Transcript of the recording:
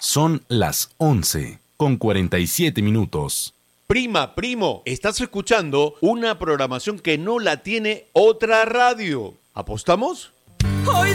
Son las 11:47. Prima, primo, estás escuchando una programación que no la tiene otra radio. ¿Apostamos?